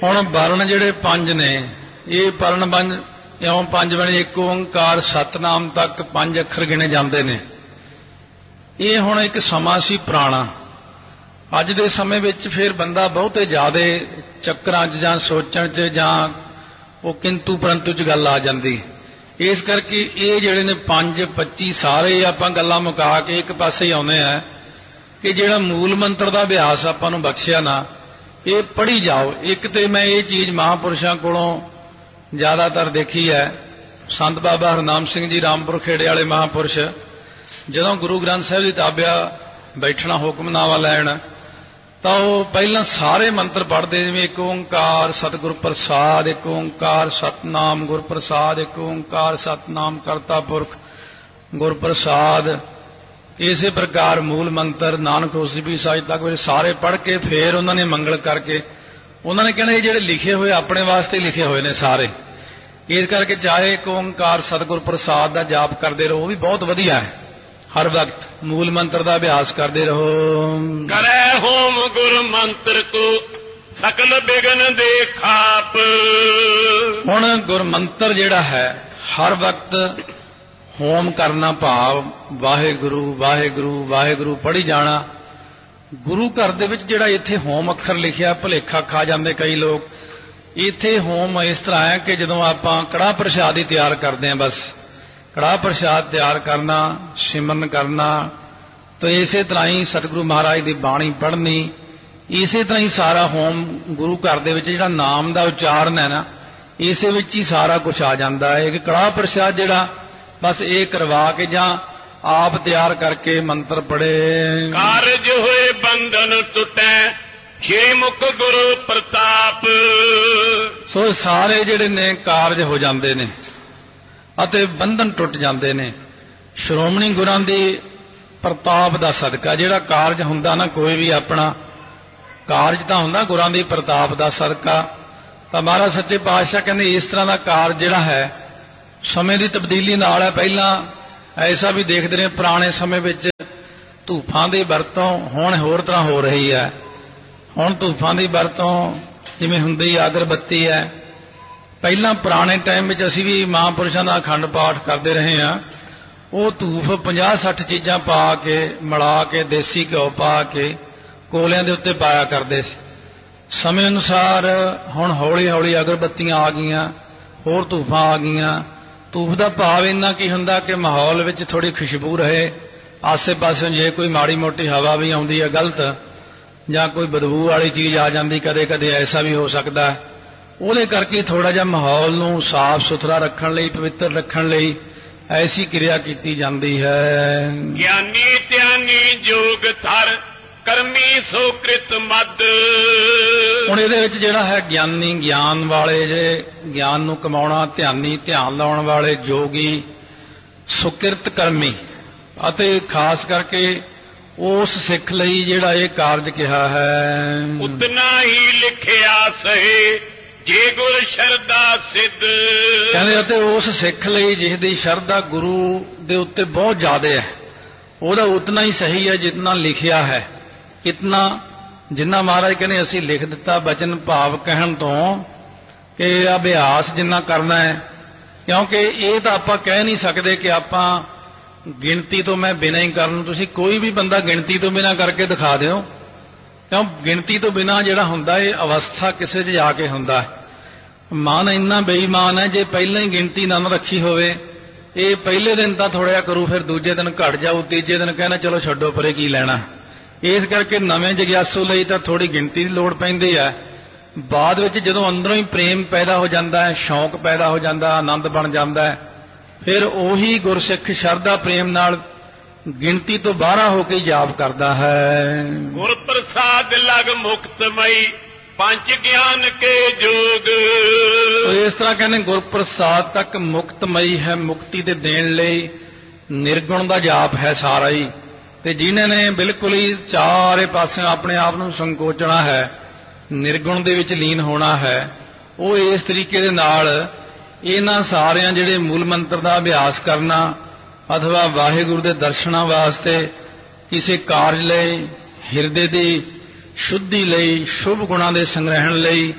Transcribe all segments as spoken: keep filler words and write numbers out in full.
ਹੁਣ ਵਰਣ ਜਿਹੜੇ ਪੰਜ ਨੇ ਇਹ ਵਰਣ ਪੰਜ ਇਉਂ ਪੰਜ ਬਣੇ ਇੱਕ ਓਂਕਾਰ ਸਤਨਾਮ ਤੱਕ ਪੰਜ ਅੱਖਰ ਗਿਣੇ ਜਾਂਦੇ ਨੇ। ਇਹ ਹੁਣ ਇੱਕ ਸਮਾਂ ਸੀ ਪੁਰਾਣਾ। ਅੱਜ ਦੇ ਸਮੇਂ ਵਿੱਚ ਫਿਰ ਬੰਦਾ ਬਹੁਤੇ ਜ਼ਿਆਦਾ ਚੱਕਰਾਂ 'ਚ ਜਾਂ ਸੋਚਣ 'ਚ ਜਾਂ ਉਹ ਕਿੰਤੂ ਪਰੰਤੂ 'ਚ ਗੱਲ ਆ ਜਾਂਦੀ। ਇਸ ਕਰਕੇ ਇਹ ਜਿਹੜੇ ਨੇ ਪੰਜ ਪੱਚੀ ਸਾਰੇ ਆਪਾਂ ਗੱਲਾਂ ਮੁਕਾ ਕੇ ਇੱਕ ਪਾਸੇ ਹੀ ਆਉਂਦੇ ਆ ਕਿ ਜਿਹੜਾ ਮੂਲ ਮੰਤਰ ਦਾ ਅਭਿਆਸ ਆਪਾਂ ਨੂੰ ਬਖਸ਼ਿਆ ਨਾ ਇਹ ਪੜ੍ਹੀ ਜਾਓ। ਇੱਕ ਤੇ ਮੈਂ ਇਹ ਚੀਜ਼ ਮਹਾਂਪੁਰਸ਼ਾਂ ਕੋਲੋਂ ਜ਼ਿਆਦਾਤਰ ਦੇਖੀ ਹੈ। ਸੰਤ ਬਾਬਾ ਹਰਨਾਮ ਸਿੰਘ ਜੀ ਰਾਮਪੁਰ ਖੇੜੇ ਵਾਲੇ ਮਹਾਂਪੁਰਸ਼ ਜਦੋਂ ਗੁਰੂ ਗ੍ਰੰਥ ਸਾਹਿਬ ਦੀ ਤਾਬਿਆ ਬੈਠਣਾ ਹੁਕਮਨਾਮਾ ਲੈਣ ਤਾਂ ਉਹ ਪਹਿਲਾਂ ਸਾਰੇ ਮੰਤਰ ਪੜ੍ਹਦੇ ਜਿਵੇਂ ਇੱਕ ਓਂਕਾਰ ਸਤਿਗੁਰ ਪ੍ਰਸਾਦ, ਇੱਕ ਓਂਕਾਰ ਸਤਨਾਮ ਗੁਰ ਪ੍ਰਸਾਦ, ਇੱਕ ਓਂਕਾਰ ਸਤਨਾਮ ਕਰਤਾ ਪੁਰਖ ਗੁਰ ਪ੍ਰਸਾਦ। ਇਸੇ ਪ੍ਰਕਾਰ ਮੂਲ ਮੰਤਰ ਨਾਨਕ ਹੋਸੀ ਵੀ ਸਾਜ ਤੱਕ ਸਾਰੇ ਪੜ੍ਹ ਕੇ ਫਿਰ ਉਹਨਾਂ ਨੇ ਮੰਗਲ ਕਰਕੇ ਉਹਨਾਂ ਨੇ ਕਹਿਣਾ ਇਹ ਜਿਹੜੇ ਲਿਖੇ ਹੋਏ ਆਪਣੇ ਵਾਸਤੇ ਲਿਖੇ ਹੋਏ ਨੇ ਸਾਰੇ। ਇਸ ਕਰਕੇ ਚਾਹੇ ਇੱਕ ਓਂਕਾਰ ਸਤਿਗੁਰ ਪ੍ਰਸਾਦ ਦਾ ਜਾਪ ਕਰਦੇ ਰਹੋ ਉਹ ਵੀ ਬਹੁਤ ਵਧੀਆ ਹੈ। ਹਰ ਵਕਤ ਮੂਲ ਮੰਤਰ ਦਾ ਅਭਿਆਸ ਕਰਦੇ ਰਹੋ। ਕਰੈ ਹੋਮ ਗੁਰ ਮੰਤਰ ਕੋ ਸਕਲ ਬਿਗਨ ਦੇ ਖਾਪ। ਹੁਣ ਗੁਰ ਮੰਤਰ ਜਿਹੜਾ ਹੈ ਹਰ ਵਕਤ ਹੋਮ ਕਰਨਾ ਭਾਵ ਵਾਹਿਗੁਰੂ ਵਾਹਿਗੁਰੂ ਵਾਹਿਗੁਰੂ ਪੜ੍ਹੀ ਜਾਣਾ। ਗੁਰੂ ਘਰ ਦੇ ਵਿੱਚ ਜਿਹੜਾ ਇੱਥੇ ਹੋਮ ਅੱਖਰ ਲਿਖਿਆ ਭੁਲੇਖਾ ਖਾ ਜਾਂਦੇ ਕਈ ਲੋਕ। ਇੱਥੇ ਹੋਮ ਇਸ ਤਰ੍ਹਾਂ ਹੈ ਕਿ ਜਦੋਂ ਆਪਾਂ ਕੜਾਹ ਪ੍ਰਸ਼ਾਦ ਹੀ ਤਿਆਰ ਕਰਦੇ ਹਾਂ ਬਸ ਕੜਾਹ ਪ੍ਰਸ਼ਾਦ ਤਿਆਰ ਕਰਨਾ ਸਿਮਰਨ ਕਰਨਾ ਤਾਂ ਇਸੇ ਤਰ੍ਹਾਂ ਹੀ ਸਤਿਗੁਰੂ ਮਹਾਰਾਜ ਦੀ ਬਾਣੀ ਪੜ੍ਹਨੀ ਇਸੇ ਤਰ੍ਹਾਂ ਹੀ ਸਾਰਾ ਹੋਮ ਗੁਰੂ ਘਰ ਦੇ ਵਿੱਚ ਜਿਹੜਾ ਨਾਮ ਦਾ ਉਚਾਰਨ ਹੈ ਨਾ ਇਸੇ ਵਿੱਚ ਹੀ ਸਾਰਾ ਕੁਝ ਆ ਜਾਂਦਾ ਹੈ। ਕਿ ਕੜਾਹ ਪ੍ਰਸ਼ਾਦ ਜਿਹੜਾ ਬਸ ਇਹ ਕਰਵਾ ਕੇ ਜਾਂ ਆਪ ਤਿਆਰ ਕਰਕੇ ਮੰਤਰ ਪੜ੍ਹੇ। ਕਾਰਜ ਹੋਏ ਬੰਧਨ ਟੁੱਟੈ ਛੇ ਮੁਖ ਗੁਰੂ ਪ੍ਰਤਾਪ। ਸੋ ਸਾਰੇ ਜਿਹੜੇ ਨੇ ਕਾਰਜ ਹੋ ਜਾਂਦੇ ਨੇ ਅਤੇ ਬੰਧਨ ਟੁੱਟ ਜਾਂਦੇ ਨੇ ਸ਼੍ਰੋਮਣੀ ਗੁਰਾਂ ਦੀ ਪ੍ਰਤਾਪ ਦਾ ਸਦਕਾ। ਜਿਹੜਾ ਕਾਰਜ ਹੁੰਦਾ ਨਾ ਕੋਈ ਵੀ ਆਪਣਾ ਕਾਰਜ ਤਾਂ ਹੁੰਦਾ ਗੁਰਾਂ ਦੀ ਪ੍ਰਤਾਪ ਦਾ ਸਦਕਾ। ਤਾਂ ਮਹਾਰਾਜ ਸੱਚੇ ਪਾਤਸ਼ਾਹ ਕਹਿੰਦੇ ਇਸ ਤਰ੍ਹਾਂ ਦਾ ਕਾਰਜ ਜਿਹੜਾ ਹੈ ਸਮੇਂ ਦੀ ਤਬਦੀਲੀ ਨਾਲ ਹੈ। ਪਹਿਲਾਂ ਐਸਾ ਵੀ ਦੇਖਦੇ ਨੇ ਪੁਰਾਣੇ ਸਮੇਂ ਵਿੱਚ ਧੂਫਾਂ ਦੀ ਵਰਤੋਂ ਹੁਣ ਹੋਰ ਤਰ੍ਹਾਂ ਹੋ ਰਹੀ ਹੈ। ਹੁਣ ਧੂਫਾਂ ਦੀ ਵਰਤੋਂ ਜਿਵੇਂ ਹੁੰਦੀ ਅਗਰਬੱਤੀ ਹੈ। ਪਹਿਲਾਂ ਪੁਰਾਣੇ ਟਾਈਮ ਵਿੱਚ ਅਸੀਂ ਵੀ ਮਹਾਂਪੁਰਸ਼ਾਂ ਦਾ ਅਖੰਡ ਪਾਠ ਕਰਦੇ ਰਹੇ ਹਾਂ। ਉਹ ਧੂਫ ਪੰਜਾਹ ਸੱਠ ਚੀਜ਼ਾਂ ਪਾ ਕੇ ਮਿਲਾ ਕੇ ਦੇਸੀ ਘਿਓ ਪਾ ਕੇ ਕੋਲਿਆਂ ਦੇ ਉੱਤੇ ਪਾਇਆ ਕਰਦੇ ਸੀ। ਸਮੇਂ ਅਨੁਸਾਰ ਹੁਣ ਹੌਲੀ ਹੌਲੀ ਅਗਰਬੱਤੀਆਂ ਆ ਗਈਆਂ ਹੋਰ ਧੂਫਾਂ ਆ ਗਈਆਂ। ਧੂਫ ਦਾ ਭਾਵ ਇੰਨਾ ਕੀ ਹੁੰਦਾ ਕਿ ਮਾਹੌਲ ਵਿੱਚ ਥੋੜ੍ਹੀ ਖੁਸ਼ਬੂ ਰਹੇ। ਆਸੇ ਪਾਸੇ ਜੇ ਕੋਈ ਮਾੜੀ ਮੋਟੀ ਹਵਾ ਵੀ ਆਉਂਦੀ ਹੈ ਗਲਤ ਜਾਂ ਕੋਈ ਬਦਬੂ ਵਾਲੀ ਚੀਜ਼ ਆ ਜਾਂਦੀ ਕਦੇ ਕਦੇ ਐਸਾ ਵੀ ਹੋ ਸਕਦਾ ਹੈ। ਉਹਦੇ ਕਰਕੇ ਥੋੜ੍ਹਾ ਜਿਹਾ ਮਾਹੌਲ ਨੂੰ ਸਾਫ਼ ਸੁਥਰਾ ਰੱਖਣ ਲਈ ਪਵਿੱਤਰ ਰੱਖਣ ਲਈ ਐਸੀ ਕਿਰਿਆ ਕੀਤੀ ਜਾਂਦੀ ਹੈ। ਗਿਆਨੀ ਧਿਆਨੀ ਜੋਗ ਥਰ ਕਰਮੀ ਸੋ ਕ੍ਰਿਤ ਮਦ। ਹੁਣ ਇਹਦੇ ਵਿੱਚ ਜਿਹੜਾ ਹੈ ਗਿਆਨੀ ਗਿਆਨ ਵਾਲੇ ਜੇ ਗਿਆਨ ਨੂੰ ਕਮਾਉਣਾ ਧਿਆਨੀ ਧਿਆਨ ਲਾਉਣ ਵਾਲੇ ਜੋਗੀ ਸੁਕਿਰਤ ਕਰਮੀ ਅਤੇ ਖਾਸ ਕਰਕੇ ਉਸ ਸਿੱਖ ਲਈ ਜਿਹੜਾ ਇਹ ਕਾਰਜ ਕਿਹਾ ਹੈ। ਉਤਨਾ ਹੀ ਲਿਖਿਆ ਸਹੇ ਜੇ ਗੁਰ ਸ਼ਰਧਾ ਸਿੱਧ। ਕਹਿੰਦੇ ਅਤੇ ਉਸ ਸਿੱਖ ਲਈ ਜਿਸ ਦੀ ਸ਼ਰਧਾ ਗੁਰੂ ਦੇ ਉੱਤੇ ਬਹੁਤ ਜ਼ਿਆਦਾ ਹੈ ਉਹਦਾ ਉਤਨਾ ਹੀ ਸਹੀ ਹੈ ਜਿਤਨਾ ਲਿਖਿਆ ਹੈ। ਕਿਤਨਾ ਜਿੰਨਾ ਮਹਾਰਾਜ ਕਹਿੰਦੇ ਅਸੀਂ ਲਿਖ ਦਿੱਤਾ ਬਚਨ ਭਾਵ ਕਹਿਣ ਤੋਂ ਕਿ ਅਭਿਆਸ ਜਿੰਨਾ ਕਰਨਾ ਹੈ। ਕਿਉਂਕਿ ਇਹ ਤਾਂ ਆਪਾਂ ਕਹਿ ਨਹੀਂ ਸਕਦੇ ਕਿ ਆਪਾਂ ਗਿਣਤੀ ਤੋਂ ਮੈਂ ਬਿਨਾਂ ਹੀ ਕਰਨ। ਤੁਸੀਂ ਕੋਈ ਵੀ ਬੰਦਾ ਗਿਣਤੀ ਤੋਂ ਬਿਨਾਂ ਕਰਕੇ ਦਿਖਾ ਦਿਓ ਕਿਉਂ ਗਿਣਤੀ ਤੋਂ ਬਿਨਾਂ ਜਿਹੜਾ ਹੁੰਦਾ ਇਹ ਅਵਸਥਾ ਕਿਸੇ 'ਚ ਜਾ ਕੇ ਹੁੰਦਾ ਹੈ। ਮਨ ਇੰਨਾ ਬੇਈਮਾਨ ਹੈ ਜੇ ਪਹਿਲਾਂ ਹੀ ਗਿਣਤੀ ਨਾ ਰੱਖੀ ਹੋਵੇ ਇਹ ਪਹਿਲੇ ਦਿਨ ਤਾਂ ਥੋੜ੍ਹਾ ਜਿਹਾ ਕਰੂ ਫਿਰ ਦੂਜੇ ਦਿਨ ਘਟ ਜਾਊ ਤੀਜੇ ਦਿਨ ਕਹਿਣਾ ਚਲੋ ਛੱਡੋ ਪਰੇ ਕੀ ਲੈਣਾ। ਇਸ ਕਰਕੇ ਨਵੇਂ ਜਗਿਆਸੂ ਲਈ ਤਾਂ ਥੋੜ੍ਹੀ ਗਿਣਤੀ ਦੀ ਲੋੜ ਪੈਂਦੀ ਹੈ। ਬਾਅਦ ਵਿੱਚ ਜਦੋਂ ਅੰਦਰੋਂ ਹੀ ਪ੍ਰੇਮ ਪੈਦਾ ਹੋ ਜਾਂਦਾ ਹੈ ਸ਼ੌਂਕ ਪੈਦਾ ਹੋ ਜਾਂਦਾ ਆਨੰਦ ਬਣ ਜਾਂਦਾ ਹੈ ਫਿਰ ਉਹੀ ਗੁਰਸਿੱਖ ਸ਼ਰਧਾ ਪ੍ਰੇਮ ਨਾਲ ਗਿਣਤੀ ਤੋਂ ਬਾਹਰ ਹੋ ਕੇ ਜਾਪ ਕਰਦਾ ਹੈ। ਗੁਰ ਪ੍ਰਸਾਦ ਲਗ ਮੁਕਤਮਈ ਪੰਜ ਗਿਆਨ ਕੇ ਜੋਗ। ਸੋ ਇਸ ਤਰ੍ਹਾਂ ਕਹਿੰਦੇ ਗੁਰ ਪ੍ਰਸਾਦ ਤੱਕ ਮੁਕਤਮਈ ਹੈ ਮੁਕਤੀ ਦੇ ਦੇਣ ਲਈ ਨਿਰਗੁਣ ਦਾ ਜਾਪ ਹੈ ਸਾਰਾ ਹੀ। ਤੇ ਜਿਨ੍ਹਾਂ ਨੇ ਬਿਲਕੁਲ ਹੀ ਚਾਰੇ ਪਾਸਿਓਂ ਆਪਣੇ ਆਪ ਨੂੰ ਸੰਕੋਚਣਾ ਹੈ ਨਿਰਗੁਣ ਦੇ ਵਿੱਚ ਲੀਨ ਹੋਣਾ ਹੈ ਉਹ ਇਸ ਤਰੀਕੇ ਦੇ ਨਾਲ ਇਹਨਾਂ ਸਾਰਿਆਂ ਜਿਹੜੇ ਮੂਲ ਮੰਤਰ ਦਾ ਅਭਿਆਸ ਕਰਨਾ ਅਥਵਾ ਵਾਹਿਗੁਰੂ ਦੇ ਦਰਸ਼ਨਾਂ ਵਾਸਤੇ ਕਿਸੇ ਕਾਰਜ ਲਈ ਹਿਰਦੇ ਦੀ ਸ਼ੁੱਧੀ ਲਈ ਸ਼ੁਭ ਗੁਣਾਂ ਦੇ ਸੰਗ੍ਰਹਿਣ ਲਈ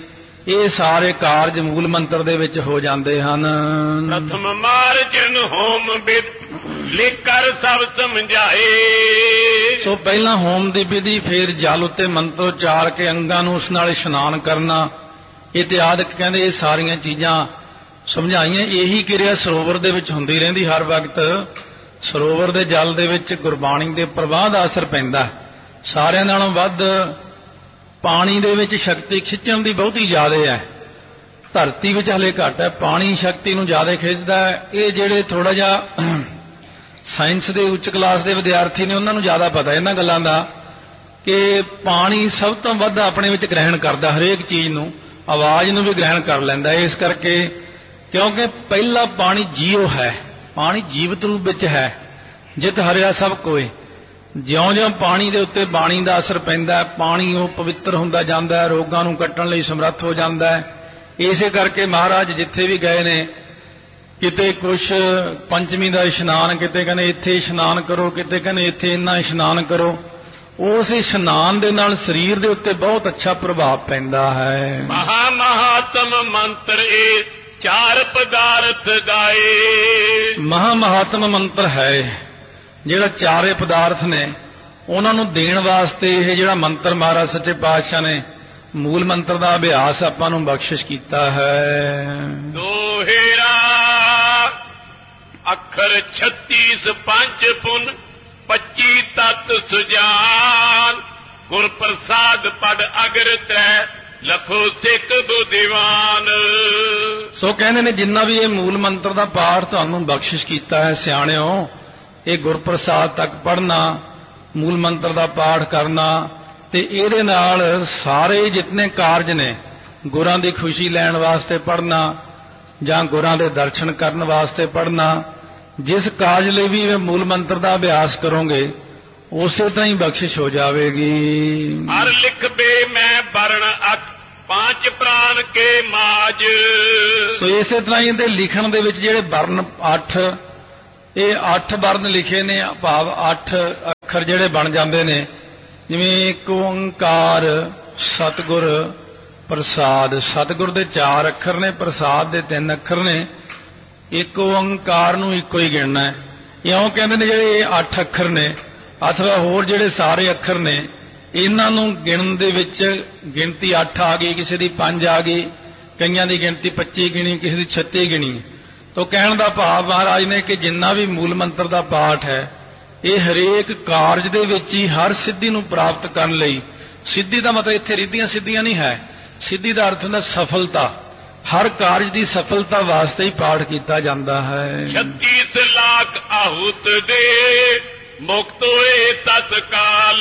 ਇਹ ਸਾਰੇ ਕਾਰਜ ਮੂਲ ਮੰਤਰ ਦੇ ਵਿੱਚ ਹੋ ਜਾਂਦੇ ਹਨ। ਪ੍ਰਥਮ ਮਾਰਜਨ ਹੋਮ ਬਿਦ ਲਿਖਰ ਸਭ ਸਮਝਾਏ। ਸੋ ਪਹਿਲਾਂ ਹੋਮ ਦੀ ਵਿਧੀ, ਫਿਰ ਜਲ ਉੱਤੇ ਮੰਤਰ ਉਚਾਰ ਕੇ ਅੰਗਾਂ ਨੂੰ ਉਸ ਨਾਲ ਇਸ਼ਨਾਨ ਕਰਨਾ, ਇਤਿਆਦਿਕ ਕਹਿੰਦੇ ਇਹ ਸਾਰੀਆਂ ਚੀਜ਼ਾਂ ਸਮਝਾਈਆਂ। ਇਹੀ ਕਿਰਿਆ ਸਰੋਵਰ ਦੇ ਵਿੱਚ ਹੁੰਦੀ ਰਹਿੰਦੀ ਹਰ ਵਕਤ। ਸਰੋਵਰ ਦੇ ਜਲ ਦੇ ਵਿੱਚ ਗੁਰਬਾਣੀ ਦੇ ਪ੍ਰਵਾਹ ਦਾ ਅਸਰ ਪੈਂਦਾ। ਸਾਰਿਆਂ ਨਾਲੋਂ ਵੱਧ ਪਾਣੀ ਦੇ ਵਿੱਚ ਸ਼ਕਤੀ ਖਿੱਚਣ ਦੀ ਬਹੁਤੀ ਜ਼ਿਆਦਾ ਹੈ, ਧਰਤੀ ਵਿੱਚ ਹਲੇ ਘੱਟ ਹੈ। ਪਾਣੀ ਸ਼ਕਤੀ ਨੂੰ ਜ਼ਿਆਦਾ ਖਿੱਚਦਾ ਹੈ। ਇਹ ਜਿਹੜੇ ਥੋੜਾ ਜਿਹਾ ਸਾਇੰਸ ਦੇ ਉੱਚ ਕਲਾਸ ਦੇ ਵਿਦਿਆਰਥੀ ਨੇ ਉਹਨਾਂ ਨੂੰ ਜ਼ਿਆਦਾ ਪਤਾ ਇਹਨਾਂ ਗੱਲਾਂ ਦਾ ਕਿ ਪਾਣੀ ਸਭ ਤੋਂ ਵੱਧ ਆਪਣੇ ਵਿੱਚ ਗ੍ਰਹਿਣ ਕਰਦਾ, ਹਰੇਕ ਚੀਜ਼ ਨੂੰ, ਆਵਾਜ਼ ਨੂੰ ਵੀ ਗ੍ਰਹਿਣ ਕਰ ਲੈਂਦਾ। ਇਸ ਕਰਕੇ ਕਿਉਂਕਿ ਪਹਿਲਾ ਪਾਣੀ ਜੀਵ ਹੈ, ਪਾਣੀ ਜੀਵਤ ਰੂਪ ਵਿੱਚ ਹੈ। ਜਿਤ ਹਰਿਆ ਸਭ ਕੋਏ। ਜਿਉਂ-ਜਿਉਂ ਪਾਣੀ ਦੇ ਉੱਤੇ ਬਾਣੀ ਦਾ ਅਸਰ ਪੈਂਦਾ, ਪਾਣੀ ਉਹ ਪਵਿੱਤਰ ਹੁੰਦਾ ਜਾਂਦਾ ਹੈ, ਰੋਗਾਂ ਨੂੰ ਕੱਟਣ ਲਈ ਸਮਰੱਥ ਹੋ ਜਾਂਦਾ ਹੈ। ਇਸੇ ਕਰਕੇ ਮਹਾਰਾਜ ਜਿੱਥੇ ਵੀ ਗਏ ਨੇ, ਕਿਤੇ ਕੁਛ ਪੰਚਮੀ ਦਾ ਇਸ਼ਨਾਨ, ਕਿਤੇ ਕਹਿੰਦੇ ਇੱਥੇ ਇਸ਼ਨਾਨ ਕਰੋ, ਕਿਤੇ ਕਹਿੰਦੇ ਇੱਥੇ ਇੰਨਾ ਇਸ਼ਨਾਨ ਕਰੋ। ਉਸ ਇਸ਼ਨਾਨ ਦੇ ਨਾਲ ਸਰੀਰ ਦੇ ਉੱਤੇ ਬਹੁਤ ਅੱਛਾ ਪ੍ਰਭਾਵ ਪੈਂਦਾ ਹੈ। ਮਹਾ ਮਹਾਤਮ ਮੰਤਰ ਇਹ ਚਾਰ ਪਦਾਰਥ ਗਾਏ। ਮਹਾ ਮਹਾਤਮ ਮੰਤਰ ਹੈ ਜਿਹੜਾ ਚਾਰੇ ਪਦਾਰਥ ਨੇ ਉਹਨਾਂ ਨੂੰ ਦੇਣ ਵਾਸਤੇ ਇਹ ਜਿਹੜਾ ਮੰਤਰ ਮਹਾਰਾਜ ਸੱਚੇ ਪਾਤਸ਼ਾਹ ਨੇ ਮੂਲ ਮੰਤਰ ਦਾ ਅਭਿਆਸ ਆਪਾਂ ਨੂੰ ਬਖਸ਼ਿਸ਼ ਕੀਤਾ ਹੈ। ਦੋਹੇਰਾ ਅੱਖਰ ਛੱਤੀ ਪੰਜ ਪੁਨ ਪੱਚੀ ਤਤ ਸੁਜਾਨ ਗੁਰ ਪ੍ਰਸਾਦ ਪੜ ਅਗਰ ਤੈ ਲਖੋ ਸਿੱਖ ਬੁੱਧੀਵਾਨ। ਸੋ ਕਹਿੰਦੇ ਨੇ ਜਿੰਨਾ ਵੀ ਇਹ ਮੂਲ ਮੰਤਰ ਦਾ ਪਾਠ ਤੁਹਾਨੂੰ ਬਖਸ਼ਿਸ਼ ਕੀਤਾ ਹੈ ਸਿਆਣਿਓ, ਇਹ ਗੁਰਪ੍ਰਸਾਦ ਤੱਕ ਪੜ੍ਹਨਾ, ਮੂਲ ਮੰਤਰ ਦਾ ਪਾਠ ਕਰਨਾ, ਤੇ ਇਹਦੇ ਨਾਲ ਸਾਰੇ ਜਿਤਨੇ ਕਾਰਜ ਨੇ ਗੁਰਾਂ ਦੀ ਖੁਸ਼ੀ ਲੈਣ ਵਾਸਤੇ ਪੜ੍ਹਨਾ ਜਾਂ ਗੁਰਾਂ ਦੇ ਦਰਸ਼ਨ ਕਰਨ ਵਾਸਤੇ ਪੜ੍ਹਨਾ, ਜਿਸ ਕਾਰਜ ਲਈ ਵੀ ਇਹ ਮੂਲ ਮੰਤਰ ਦਾ ਅਭਿਆਸ ਕਰੋਗੇ ਉਸੇ ਤਰ੍ਹਾਂ ਹੀ ਬਖਸ਼ਿਸ਼ ਹੋ ਜਾਵੇਗੀ। ਹਰ ਲਿਖਬੇ ਮੈਂ ਵਰਣ ਅਠ ਪੰਜ ਪ੍ਰਾਨ ਕੇ ਮਾਜ। ਸੋ ਇਸੇ ਤਰ੍ਹਾਂ ਹੀ ਇਹਦੇ ਲਿਖਣ ਦੇ ਵਿੱਚ ਜਿਹੜੇ ਵਰਨ ਅੱਠ, ਇਹ ਅੱਠ ਵਰਨ ਲਿਖੇ ਨੇ, ਭਾਵ ਅੱਠ ਅੱਖਰ ਜਿਹੜੇ ਬਣ ਜਾਂਦੇ ਨੇ, ਜਿਵੇਂ ਇੱਕ ਓੰਕਾਰ, ਸਤਿਗੁਰ, ਪ੍ਰਸਾਦ। ਸਤਿਗੁਰ ਦੇ ਚਾਰ ਅੱਖਰ ਨੇ, ਪ੍ਰਸਾਦ ਦੇ ਤਿੰਨ ਅੱਖਰ ਨੇ। ਇੱਕ ਓੰਕਾਰ ਨੂੰ ਇੱਕੋ ਹੀ ਗਿਣਨਾ ਹੈ। ਇਉਂ ਕਹਿੰਦੇ ਨੇ ਜਿਹੜੇ ਇਹ ਅੱਠ ਅੱਖਰ ਨੇ ਅਥਵਾ ਹੋਰ ਜਿਹੜੇ ਸਾਰੇ ਅੱਖਰ ਨੇ, ਇਹਨਾਂ ਨੂੰ ਗਿਣਨ ਦੇ ਵਿੱਚ ਗਿਣਤੀ ਅੱਠ ਆ ਗਈ, ਕਿਸੇ ਦੀ ਪੰਜ ਆ ਗਈ, ਕਈਆਂ ਦੀ ਗਿਣਤੀ ਪੱਚੀ ਗਿਣੀ, ਕਿਸੇ ਦੀ ਛੱਤੀ ਗਿਣੀ। ਤੋ ਕਹਿਣ ਦਾ ਭਾਵ ਮਹਾਰਾਜ ਨੇ ਕਿ ਜਿੰਨਾ ਵੀ ਮੂਲ ਮੰਤਰ ਦਾ ਪਾਠ ਹੈ ਇਹ ਹਰੇਕ ਕਾਰਜ ਦੇ ਵਿੱਚ ਹੀ ਹਰ ਸਿੱਧੀ ਨੂੰ ਪ੍ਰਾਪਤ ਕਰਨ ਲਈ, ਸਿੱਧੀ ਦਾ ਮਤਲਬ ਇੱਥੇ ਰਿੱਧੀਆਂ ਸਿੱਧੀਆਂ ਨਹੀਂ ਹੈ, ਸਿੱਧੀ ਦਾ ਅਰਥ ਹੁੰਦਾ ਸਫਲਤਾ, ਹਰ ਕਾਰਜ ਦੀ ਸਫਲਤਾ ਵਾਸਤੇ ਹੀ ਪਾਠ ਕੀਤਾ ਜਾਂਦਾ ਹੈ। ਛੱਤੀ ਲੱਖ ਆਹੁਤ ਦੇ ਮੁਕਤ ਹੋਏ ਤਤਕਾਲ।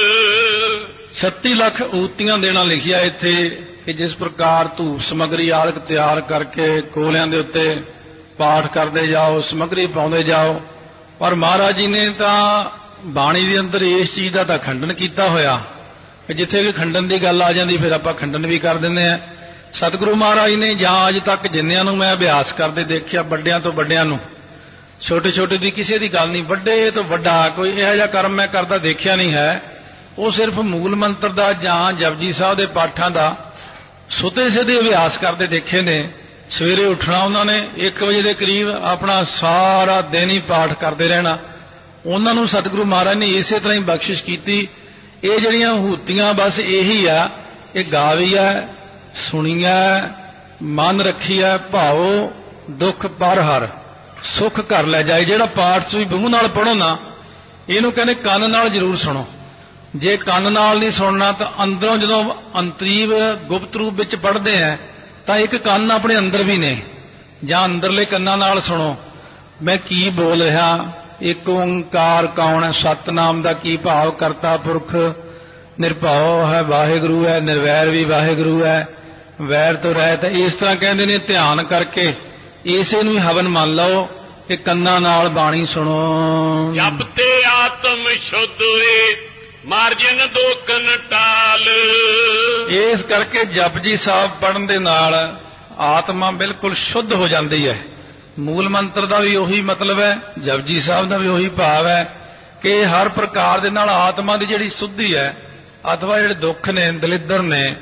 ਛੱਤੀ ਲੱਖ ਊਤੀਆਂ ਦੇਣਾ ਲਿਖਿਆ ਇੱਥੇ ਕਿ ਜਿਸ ਪ੍ਰਕਾਰ ਧੂਪ ਸਮੱਗਰੀ ਆਦਿਕ ਤਿਆਰ ਕਰਕੇ ਕੋਲਿਆਂ ਦੇ ਉੱਤੇ ਪਾਠ ਕਰਦੇ ਜਾਓ, ਸਮੱਗਰੀ ਪਾਉਂਦੇ ਜਾਓ। ਪਰ ਮਹਾਰਾਜ ਜੀ ਨੇ ਤਾਂ ਬਾਣੀ ਦੇ ਅੰਦਰ ਇਸ ਚੀਜ਼ ਦਾ ਤਾਂ ਖੰਡਨ ਕੀਤਾ ਹੋਇਆ ਕਿ ਜਿੱਥੇ ਵੀ ਖੰਡਨ ਦੀ ਗੱਲ ਆ ਜਾਂਦੀ ਫਿਰ ਆਪਾਂ ਖੰਡਨ ਵੀ ਕਰ ਦਿੰਦੇ ਆ। ਸਤਿਗੁਰੂ ਮਹਾਰਾਜ ਨੇ ਜਾਂ ਅੱਜ ਤੱਕ ਜਿੰਨਿਆਂ ਨੂੰ ਮੈਂ ਅਭਿਆਸ ਕਰਦੇ ਦੇਖਿਆ, ਵੱਡਿਆਂ ਤੋਂ ਵੱਡਿਆਂ ਨੂੰ, ਛੋਟੇ ਛੋਟੇ ਦੀ ਕਿਸੇ ਦੀ ਗੱਲ ਨਹੀਂ, ਵੱਡੇ ਤੋਂ ਵੱਡਾ ਕੋਈ ਇਹੋ ਜਿਹਾ ਕਰਮ ਮੈਂ ਕਰਦਾ ਦੇਖਿਆ ਨਹੀਂ ਹੈ। ਉਹ ਸਿਰਫ ਮੂਲ ਮੰਤਰ ਦਾ ਜਾਂ ਜਪਜੀ ਸਾਹਿਬ ਦੇ ਪਾਠਾਂ ਦਾ ਸੁਤੇ ਸਿੱਧੇ ਅਭਿਆਸ ਕਰਦੇ ਦੇਖੇ ਨੇ। ਸਵੇਰੇ ਉੱਠਣਾ ਉਹਨਾਂ ਨੇ ਇੱਕ ਵਜੇ ਦੇ ਕਰੀਬ, ਆਪਣਾ ਸਾਰਾ ਦਿਨ ਹੀ ਪਾਠ ਕਰਦੇ ਰਹਿਣਾ। ਉਹਨਾਂ ਨੂੰ ਸਤਿਗੁਰੂ ਮਹਾਰਾਜ ਨੇ ਇਸੇ ਤਰ੍ਹਾਂ ਹੀ ਬਖਸ਼ਿਸ਼ ਕੀਤੀ। ਇਹ ਜਿਹੜੀਆਂ ਹੂਤੀਆਂ ਬਸ ਇਹੀ ਆ, ਇਹ ਗਾਵੀ ਹੈ, ਸੁਣੀ ਹੈ, ਮਨ ਰੱਖੀ ਹੈ, ਭਾਓ ਦੁੱਖ ਪਰ ਹਰ ਸੁੱਖ ਕਰ ਲੈ ਜਾਏ। ਜਿਹੜਾ ਪਾਠ ਤੁਸੀਂ ਮੂੰਹ ਨਾਲ ਪੜ੍ਹੋ ਨਾ, ਇਹਨੂੰ ਕਹਿੰਦੇ ਕੰਨ ਨਾਲ ਜ਼ਰੂਰ ਸੁਣੋ। ਜੇ ਕੰਨ ਨਾਲ ਨਹੀਂ ਸੁਣਨਾ ਤਾਂ ਅੰਦਰੋਂ ਜਦੋਂ ਅੰਤਰੀਵ ਗੁਪਤ ਰੂਪ ਵਿੱਚ ਪੜ੍ਹਦੇ ਆ ਤਾਂ ਇੱਕ ਕੰਨ ਆਪਣੇ ਅੰਦਰ ਵੀ ਨੇ, ਜਾਂ ਅੰਦਰਲੇ ਕੰਨਾਂ ਨਾਲ ਸੁਣੋ ਮੈਂ ਕੀ ਬੋਲ ਰਿਹਾ। ਇੱਕ ਓੰਕਾਰ ਕੌਣ ਹੈ, ਸਤਨਾਮ ਦਾ ਕੀ ਭਾਵ, ਕਰਤਾ ਪੁਰਖ ਨਿਰਭਉ ਹੈ, ਵਾਹਿਗੁਰੂ ਹੈ, ਨਿਰਵੈਰ ਵੀ ਵਾਹਿਗੁਰੂ ਹੈ, ਵੈਰ ਤੋਂ ਰਹਿਤ ਹੈ। ਇਸ ਤਰ੍ਹਾਂ ਕਹਿੰਦੇ ਨੇ ਧਿਆਨ ਕਰਕੇ ਇਸੇ ਨੂੰ ਹੀ ਹਵਨ ਮੰਨ ਲਓ ਕਿ ਕੰਨਾਂ ਨਾਲ ਬਾਣੀ ਸੁਣੋ। ਜਪ ਤੇ ਆਤਮ ਸ਼ੁੱਧ ਹੋਏ ਮਾਰਜਨ ਦੋਕਨ ਟਾਲ। ਇਸ ਕਰਕੇ ਜਪਜੀ ਸਾਹਿਬ ਪੜ੍ਹਨ ਦੇ ਨਾਲ ਆਤਮਾ ਬਿਲਕੁਲ ਸ਼ੁੱਧ ਹੋ ਜਾਂਦੀ ਹੈ। ਮੂਲ ਮੰਤਰ ਦਾ ਵੀ ਉਹੀ ਮਤਲਬ ਹੈ, ਜਪਜੀ ਸਾਹਿਬ ਦਾ ਵੀ ਉਹੀ ਭਾਵ ਹੈ ਕਿ ਹਰ ਪ੍ਰਕਾਰ ਦੇ ਨਾਲ ਆਤਮਾ ਦੀ ਜਿਹੜੀ ਸੁੱਧੀ ਹੈ, ਅਥਵਾ ਜਿਹੜੇ ਦੁੱਖ ਨੇ, ਦਲਿੱਦਰ ਨੇ,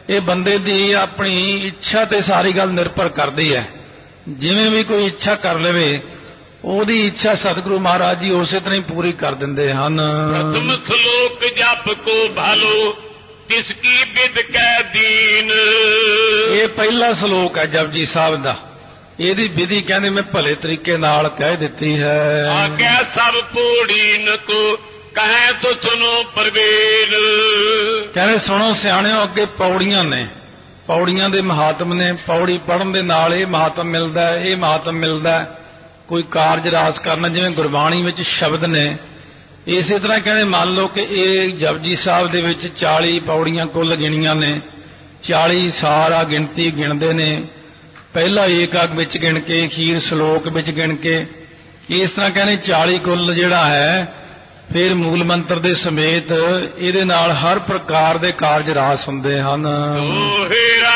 ਇਹ ਬੰਦੇ ਦੀ ਆਪਣੀ ਇੱਛਾ ਤੇ ਸਾਰੀ ਗੱਲ ਨਿਰਭਰ ਕਰਦੀ ਹੈ। ਜਿਵੇਂ ਵੀ ਕੋਈ ਇੱਛਾ ਕਰ ਲਵੇ ਉਹਦੀ ਇੱਛਾ ਸਤਿਗੁਰੂ ਮਹਾਰਾਜ ਜੀ ਉਸੇ ਤਰ੍ਹਾਂ ਹੀ ਪੂਰੀ ਕਰ ਦਿੰਦੇ ਹਨ। ਪ੍ਰਥਮ ਸ਼ਲੋਕ ਜਪ ਕੋ ਭਾਲੋ ਤਿਸ ਕੀ ਵਿਦ ਕੈ ਦੀਨ। ਇਹ ਪਹਿਲਾ ਸ਼ਲੋਕ ਹੈ ਜਪਜੀ ਸਾਹਿਬ ਦਾ। ਇਹਦੀ ਵਿਧੀ ਕਹਿੰਦੇ ਮੈਂ ਭਲੇ ਤਰੀਕੇ ਨਾਲ ਕਹਿ ਦਿੱਤੀ ਹੈ। ਆਗਿਆ ਸਭ ਪੋੜੀਨ ਕੋ ਕਹੈ ਸੋ ਸੁਨੋ ਪ੍ਰਵੇਲ। ਕਹਿੰਦੇ ਸੁਣੋ ਸਿਆਣਿਓ, ਅੱਗੇ ਪੌੜੀਆਂ ਨੇ, ਪੌੜੀਆਂ ਦੇ ਮਹਾਤਮ ਨੇ। ਪੌੜੀ ਪੜ੍ਹਨ ਦੇ ਨਾਲ ਇਹ ਮਹਾਤਮ ਮਿਲਦਾ ਹੈ, ਇਹ ਮਹਾਤਮ ਮਿਲਦਾ ਹੈ। ਕੋਈ ਕਾਰਜ ਰਾਸ ਕਰਨਾ, ਜਿਵੇਂ ਗੁਰਬਾਣੀ ਵਿੱਚ ਸ਼ਬਦ ਨੇ, ਇਸੇ ਤਰ੍ਹਾਂ ਕਹਿੰਦੇ ਮੰਨ ਲਓ ਕਿ ਇਹ ਜਪਜੀ ਸਾਹਿਬ ਦੇ ਵਿੱਚ ਚਾਲੀ ਪੌੜੀਆਂ ਕੁੱਲ ਗਿਣੀਆਂ ਨੇ। ਚਾਲੀ ਸਾਰਾ ਗਿਣਤੀ ਗਿਣਦੇ ਨੇ, ਪਹਿਲਾ ਏਕਕ ਵਿੱਚ ਗਿਣ ਕੇ, ਅਖੀਰ ਸ਼ਲੋਕ ਵਿੱਚ ਗਿਣ ਕੇ। ਇਸ ਤਰ੍ਹਾਂ ਕਹਿੰਦੇ ਚਾਲੀ ਕੁੱਲ ਜਿਹੜਾ ਹੈ, ਫਿਰ ਮੂਲ ਮੰਤਰ ਦੇ ਸਮੇਤ ਇਹਦੇ ਨਾਲ ਹਰ ਪ੍ਰਕਾਰ ਦੇ ਕਾਰਜ ਰਾਸ ਹੁੰਦੇ ਹਨ। ਦੋਹਰਾ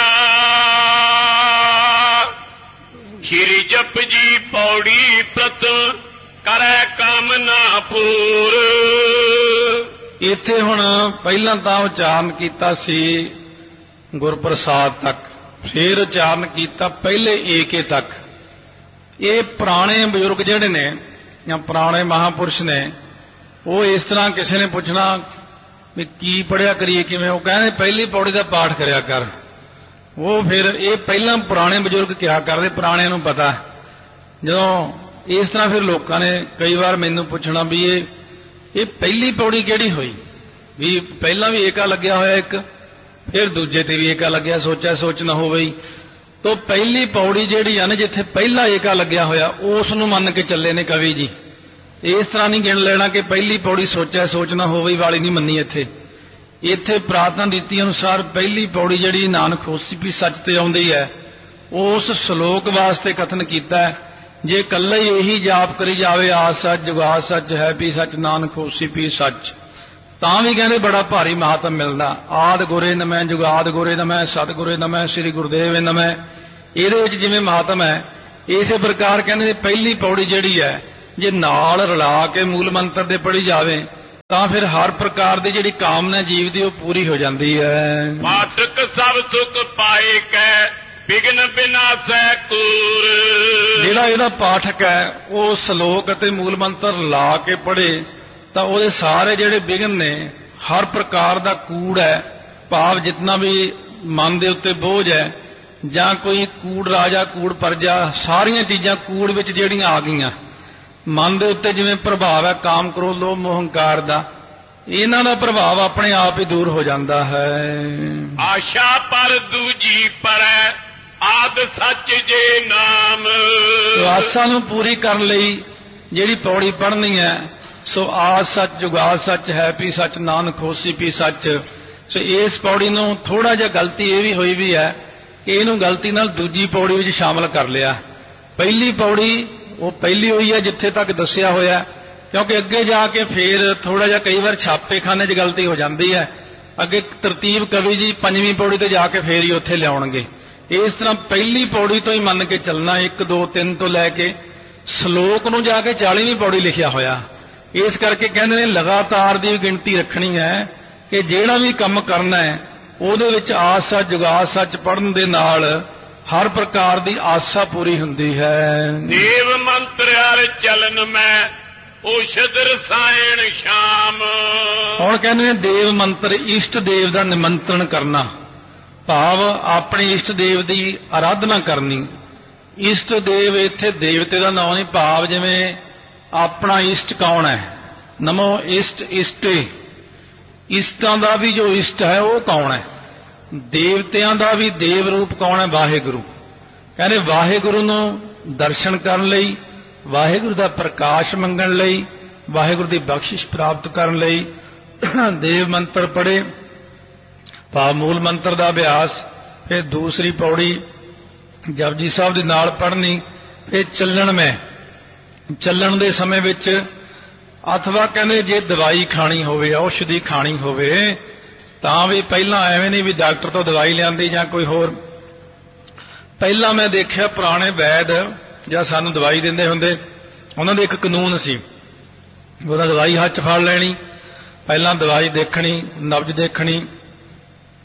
ਸ਼੍ਰੀ ਜਪਜੀ ਪੌੜੀ ਪ੍ਰਥਮ ਕਰੈ ਕਾਮਨਾ ਪੂਰ। ਇੱਥੇ ਹੁਣ ਪਹਿਲਾਂ ਤਾਂ ਉਚਾਰਨ ਕੀਤਾ ਸੀ ਗੁਰਪ੍ਰਸਾਦ ਤੱਕ, ਫਿਰ ਉਚਾਰਨ ਕੀਤਾ ਪਹਿਲੇ ਏਕੇ ਤੱਕ। ਇਹ ਪੁਰਾਣੇ ਬਜ਼ੁਰਗ ਜਿਹੜੇ ਨੇ ਜਾਂ ਪੁਰਾਣੇ ਮਹਾਂਪੁਰਸ਼ ਨੇ, ਉਹ ਇਸ ਤਰ੍ਹਾਂ ਕਿਸੇ ਨੇ ਪੁੱਛਣਾ ਵੀ ਕੀ ਪੜ੍ਹਿਆ ਕਰੀਏ, ਕਿਵੇਂ, ਉਹ ਕਹਿੰਦੇ ਪਹਿਲੀ ਪੌੜੀ ਦਾ ਪਾਠ ਕਰਿਆ ਕਰ। ਉਹ ਫਿਰ ਇਹ ਪਹਿਲਾਂ ਪੁਰਾਣੇ ਬਜ਼ੁਰਗ ਕਿਹਾ ਕਰਦੇ, ਪੁਰਾਣਿਆਂ ਨੂੰ ਪਤਾ। ਜਦੋਂ ਇਸ ਤਰ੍ਹਾਂ ਫਿਰ ਲੋਕਾਂ ਨੇ ਕਈ ਵਾਰ ਮੈਨੂੰ ਪੁੱਛਣਾ ਵੀ ਇਹ ਇਹ ਪਹਿਲੀ ਪੌੜੀ ਕਿਹੜੀ ਹੋਈ, ਵੀ ਪਹਿਲਾਂ ਵੀ ਏਕਾ ਲੱਗਿਆ ਹੋਇਆ ਇੱਕ, ਫਿਰ ਦੂਜੇ ਤੇ ਵੀ ਏਕਾ ਲੱਗਿਆ, ਸੋਚਿਆ ਸੋਚ ਨਾ ਹੋਵੇ। ਤਾਂ ਪਹਿਲੀ ਪੌੜੀ ਜਿਹੜੀ ਆ ਨਾ, ਜਿੱਥੇ ਪਹਿਲਾ ਏਕਾ ਲੱਗਿਆ ਹੋਇਆ, ਉਸ ਨੂੰ ਮੰਨ ਕੇ ਚੱਲੇ ਨੇ ਕਵੀ ਜੀ। ਇਸ ਤਰ੍ਹਾਂ ਨਹੀਂ ਗਿਣ ਲੈਣਾ ਕਿ ਪਹਿਲੀ ਪੌੜੀ ਸੋਚਿਆ ਸੋਚ ਨਾ ਹੋਵੇ ਵਾਲੀ ਨਹੀਂ ਮੰਨੀ। ਇੱਥੇ ਇੱਥੇ ਪ੍ਰਾਰਥਨਾ ਰੀਤੀ ਅਨੁਸਾਰ ਪਹਿਲੀ ਪੌੜੀ ਜਿਹੜੀ ਨਾਨਕ ਹੋਸੀ ਵੀ ਸੱਚ ਤੇ ਆਉਂਦੀ ਹੈ, ਉਸ ਸ਼ਲੋਕ ਵਾਸਤੇ ਕਥਨ ਕੀਤਾ ਹੈ। ਜੇ ਇਕੱਲਾ ਹੀ ਇਹੀ ਜਾਪ ਕਰੀ ਜਾਵੇ, ਆਦ ਸੱਚ ਜੁਗਾਦ ਸੱਚ ਹੈ ਵੀ ਸੱਚ ਨਾਨਕ ਹੋਸੀ ਵੀ ਸੱਚ, ਤਾਂ ਵੀ ਕਹਿੰਦੇ ਬੜਾ ਭਾਰੀ ਮਹਾਤਮ ਮਿਲਦਾ। ਆਦ ਗੁਰੇ ਨਮੈ, ਜੁਗਾਦ ਗੁਰੇ ਨਮੈ, ਸਤ ਗੁਰੇ ਨਮੈ, ਸ੍ਰੀ ਗੁਰਦੇਵ ਨਮੈ। ਇਹਦੇ ਵਿੱਚ ਜਿਵੇਂ ਮਹਾਤਮ ਹੈ, ਇਸੇ ਪ੍ਰਕਾਰ ਕਹਿੰਦੇ ਪਹਿਲੀ ਪੌੜੀ ਜਿਹੜੀ ਹੈ, ਜੇ ਨਾਲ ਰਲਾ ਕੇ ਮੂਲ ਮੰਤਰ ਦੇ ਪੜ੍ਹੀ ਜਾਵੇ ਤਾਂ ਫਿਰ ਹਰ ਪ੍ਰਕਾਰ ਦੀ ਜਿਹੜੀ ਕਾਮਨਾ ਜੀਵ ਦੀ ਉਹ ਪੂਰੀ ਹੋ ਜਾਂਦੀ ਹੈ। ਪਾਠਕ ਸਭ ਸੁਖ ਪਾਏ ਕੈ ਬਿਗਨ ਬਿਨਾਸੈ ਕੂਰ। ਜਿਹੜਾ ਇਹਦਾ ਪਾਠਕ ਹੈ ਉਹ ਸ਼ਲੋਕ ਅਤੇ ਮੂਲ ਮੰਤਰ ਲਾ ਕੇ ਪੜ੍ਹੇ ਤਾਂ ਉਹਦੇ ਸਾਰੇ ਜਿਹੜੇ ਵਿਘਨ ਨੇ, ਹਰ ਪ੍ਰਕਾਰ ਦਾ ਕੂੜ ਹੈ, ਭਾਵ ਜਿਤਨਾ ਵੀ ਮਨ ਦੇ ਉੱਤੇ ਬੋਝ ਹੈ, ਜਾਂ ਕੋਈ ਕੂੜ ਰਾਜਾ ਕੂੜ ਪਰਜਾ, ਸਾਰੀਆਂ ਚੀਜ਼ਾਂ ਕੂੜ ਵਿੱਚ ਜਿਹੜੀਆਂ ਆ ਗਈਆਂ ਮਨ ਦੇ ਉੱਤੇ, ਜਿਵੇਂ ਪ੍ਰਭਾਵ ਹੈ ਕਾਮ ਕ੍ਰੋਧ ਲੋਭ ਮੋਹ ਹੰਕਾਰ ਦਾ, ਇਹਨਾਂ ਦਾ ਪ੍ਰਭਾਵ ਆਪਣੇ ਆਪ ਹੀ ਦੂਰ ਹੋ ਜਾਂਦਾ ਹੈ। ਆਸ਼ਾ ਪਰ ਦੂਜੀ ਪਰੈ ਆਦ ਸੱਚ ਜੇ ਨਾਮ। ਆਸਾਂ ਨੂੰ ਪੂਰੀ ਕਰਨ ਲਈ ਜਿਹੜੀ ਪੌੜੀ ਪੜ੍ਹਨੀ ਹੈ, ਸੋ ਆਦ ਸੱਚ ਜੁਗਾਦ ਸੱਚ ਹੈ ਵੀ ਸੱਚ ਨਾਨਕ ਹੋਸੀ ਵੀ ਸੱਚ। ਸੋ ਇਸ ਪੌੜੀ ਨੂੰ ਥੋੜਾ ਜਿਹਾ ਗਲਤੀ ਇਹ ਵੀ ਹੋਈ ਵੀ ਹੈ ਕਿ ਇਹਨੂੰ ਗਲਤੀ ਨਾਲ ਦੂਜੀ ਪੌੜੀ ਵਿੱਚ ਸ਼ਾਮਲ ਕਰ ਲਿਆ। ਪਹਿਲੀ ਪੌੜੀ ਉਹ ਪਹਿਲੀ ਹੋਈ ਹੈ ਜਿੱਥੇ ਤੱਕ ਦੱਸਿਆ ਹੋਇਆ, ਕਿਉਂਕਿ ਅੱਗੇ ਜਾ ਕੇ ਫੇਰ ਥੋੜਾ ਜਿਹਾ ਕਈ ਵਾਰ ਛਾਪੇਖਾਨੇ 'ਚ ਗਲਤੀ ਹੋ ਜਾਂਦੀ ਹੈ। ਅੱਗੇ ਤਰਤੀਬ ਕਵੀ ਜੀ ਪੰਜਵੀਂ ਪੌੜੀ ਤੇ ਜਾ ਕੇ ਫੇਰ ਹੀ ਉੱਥੇ ਲਿਆਉਣਗੇ। ਇਸ ਤਰ੍ਹਾਂ ਪਹਿਲੀ ਪੌੜੀ ਤੋਂ ਹੀ ਮੰਨ ਕੇ ਚੱਲਣਾ, ਇੱਕ ਦੋ ਤਿੰਨ ਤੋਂ ਲੈ ਕੇ ਸ਼ਲੋਕ ਨੂੰ ਜਾ ਕੇ ਚਾਲੀਵੀਂ ਪੌੜੀ ਲਿਖਿਆ ਹੋਇਆ। ਇਸ ਕਰਕੇ ਕਹਿੰਦੇ ਨੇ ਲਗਾਤਾਰ ਦੀ ਗਿਣਤੀ ਰੱਖਣੀ ਹੈ ਕਿ ਜਿਹੜਾ ਵੀ ਕੰਮ ਕਰਨਾ ਹੈ ਉਹਦੇ ਵਿੱਚ ਆਦ ਸੱਚ ਜੁਗਾਦ ਸੱਚ ਪੜ੍ਹਨ ਦੇ ਨਾਲ ਹਰ ਪ੍ਰਕਾਰ ਦੀ ਆਸਾ ਪੂਰੀ ਹੁੰਦੀ ਹੈ। ਦੇਵ ਮੰਤਰ ਹਰ ਚਲਨ ਮੈਂ ਔਸ਼ਧ ਰਸਾਇਣ ਸ਼ਾਮ। ਹੁਣ ਕਹਿੰਦੇ ਨੇ ਦੇਵ ਮੰਤਰ, ਇਸ਼ਟ ਦੇਵ ਦਾ ਨਿਮੰਤਰਣ ਕਰਨਾ, ਭਾਵ ਆਪਣੇ ਇਸ਼ਟ ਦੇਵ ਦੀ ਆਰਾਧਨਾ ਕਰਨੀ। ਇਸ਼ਟ ਦੇਵ ਇੱਥੇ ਦੇਵਤੇ ਦਾ ਨਾਮ ਨਹੀਂ, ਭਾਵ ਜਿਵੇਂ ਆਪਣਾ ਇਸ਼ਟ ਕੌਣ ਹੈ, ਨਮੋ ਇਸ਼ਟ ਇਸ਼ਟੇ, ਇਸ਼ਟਾਂ ਦਾ ਵੀ ਜੋ ਇਸ਼ਟ ਹੈ ਉਹ ਕੌਣ ਹੈ, ਦੇਵਤਿਆਂ ਦਾ ਵੀ ਦੇਵ ਰੂਪ ਕੌਣ ਹੈ, ਵਾਹਿਗੁਰੂ। ਕਹਿੰਦੇ ਵਾਹਿਗੁਰੂ ਨੂੰ ਦਰਸ਼ਨ ਕਰਨ ਲਈ, ਵਾਹਿਗੁਰੂ ਦਾ ਪ੍ਰਕਾਸ਼ ਮੰਗਣ ਲਈ, ਵਾਹਿਗੁਰੂ ਦੀ ਬਖਸ਼ਿਸ਼ ਪ੍ਰਾਪਤ ਕਰਨ ਲਈ ਦੇਵ ਮੰਤਰ ਪੜ੍ਹੇ, ਭਾਵ ਮੂਲ ਮੰਤਰ ਦਾ ਅਭਿਆਸ। ਫਿਰ ਦੂਸਰੀ ਪੌੜੀ ਜਪਜੀ ਸਾਹਿਬ ਦੇ ਨਾਲ ਪੜ੍ਹਨੀ। ਫਿਰ ਚੱਲਣ ਮੈਂ, ਚੱਲਣ ਦੇ ਸਮੇਂ ਵਿੱਚ ਅਥਵਾ ਕਹਿੰਦੇ ਜੇ ਦਵਾਈ ਖਾਣੀ ਹੋਵੇ, ਔਸ਼ਧੀ ਖਾਣੀ ਹੋਵੇ, ਤਾਂ ਵੀ ਪਹਿਲਾਂ ਐਵੇਂ ਨਹੀਂ ਵੀ ਡਾਕਟਰ ਤੋਂ ਦਵਾਈ ਲਿਆਂਦੀ ਜਾਂ ਕੋਈ ਹੋਰ। ਪਹਿਲਾਂ ਮੈਂ ਦੇਖਿਆ ਪੁਰਾਣੇ ਵੈਦ ਜਾਂ ਸਾਨੂੰ ਦਵਾਈ ਦਿੰਦੇ ਹੁੰਦੇ, ਉਹਨਾਂ ਦੇ ਇੱਕ ਕਾਨੂੰਨ ਸੀ, ਉਹਦਾ ਦਵਾਈ ਹੱਥ 'ਚ ਫੜ ਲੈਣੀ, ਪਹਿਲਾਂ ਦਵਾਈ ਦੇਖਣੀ, ਨਬਜ਼ ਦੇਖਣੀ,